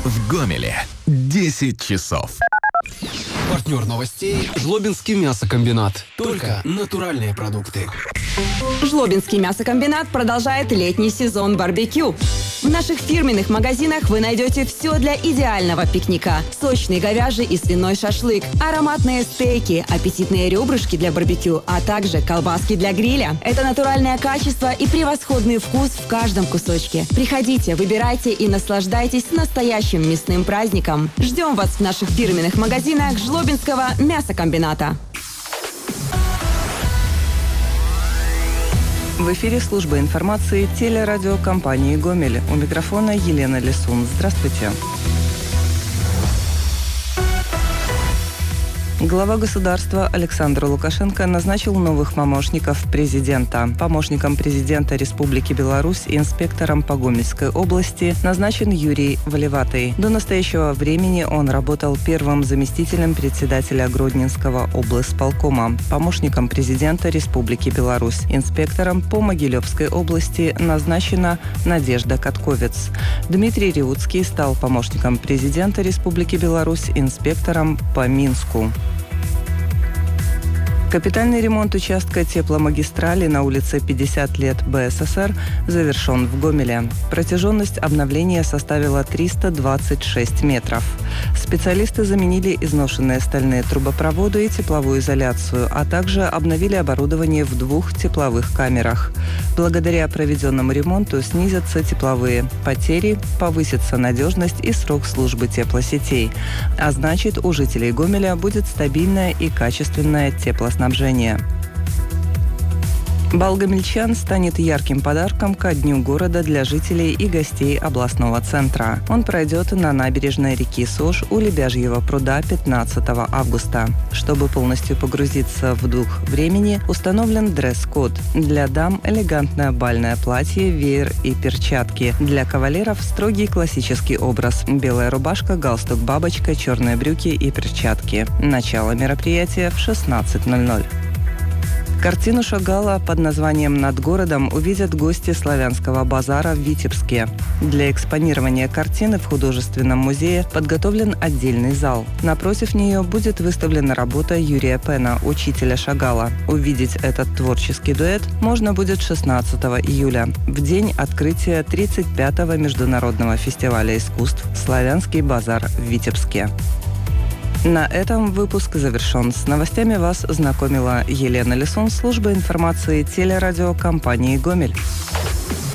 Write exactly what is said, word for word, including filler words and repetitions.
в Гомеле десять часов. Партнер новостей – Жлобинский мясокомбинат. Только натуральные продукты. Жлобинский мясокомбинат продолжает летний сезон барбекю. В наших фирменных магазинах вы найдете все для идеального пикника. Сочный говяжий и свиной шашлык, ароматные стейки, аппетитные ребрышки для барбекю, а также колбаски для гриля. Это натуральное качество и превосходный вкус в каждом кусочке. Приходите, выбирайте и наслаждайтесь настоящим мясным праздником. Ждем вас в наших фирменных магазинах Жлобинского мясокомбината. В эфире служба информации телерадиокомпании «Гомель». У микрофона Елена Лисун. Здравствуйте. Глава государства Александр Лукашенко назначил новых помощников президента. Помощником президента Республики Беларусь и инспектором по Гомельской области назначен Юрий Валиватый. До настоящего времени он работал первым заместителем председателя Гродненского облсполкома. Помощником президента Республики Беларусь, инспектором по Могилевской области назначена Надежда Катковец. Дмитрий Реутский стал помощником президента Республики Беларусь, инспектором по Минску. Капитальный ремонт участка тепломагистрали на улице пятьдесят лет БССР завершен в Гомеле. Протяженность обновления составила триста двадцать шесть метров. Специалисты заменили изношенные стальные трубопроводы и тепловую изоляцию, а также обновили оборудование в двух тепловых камерах. Благодаря проведенному ремонту снизятся тепловые потери, повысится надежность и срок службы теплосетей. А значит, у жителей Гомеля будет стабильное и качественное теплоснабжение. снабжения. Бал гомельчан станет ярким подарком ко Дню города для жителей и гостей областного центра. Он пройдет на набережной реки Сож у Лебяжьего пруда пятнадцатого августа. Чтобы полностью погрузиться в дух времени, установлен дресс-код. Для дам элегантное бальное платье, веер и перчатки. Для кавалеров строгий классический образ. Белая рубашка, галстук, бабочка, черные брюки и перчатки. Начало мероприятия в шестнадцать ноль ноль. Картину Шагала под названием «Над городом» увидят гости Славянского базара в Витебске. Для экспонирования картины в художественном музее подготовлен отдельный зал. Напротив нее будет выставлена работа Юрия Пена, учителя Шагала. Увидеть этот творческий дуэт можно будет шестнадцатого июля, в день открытия тридцать пятого международного фестиваля искусств «Славянский базар» в Витебске. На этом выпуск завершен. С новостями вас знакомила Елена Лисун, служба информации телерадиокомпании «Гомель».